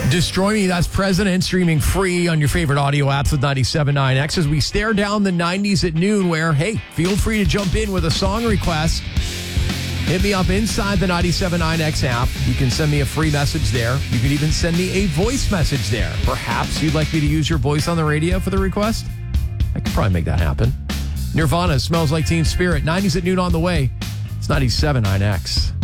Destroy Me, that's President, streaming free on your favorite audio apps with 97.9X as we stare down the 90s at noon where, hey, feel free to jump in with a song request. Hit me up inside the 97.9X app. You can send me a free message there. You can even send me a voice message there. Perhaps you'd like me to use your voice on the radio for the request? I could probably make that happen. Nirvana, Smells Like Teen Spirit. 90s at noon on the way. It's 97.9X.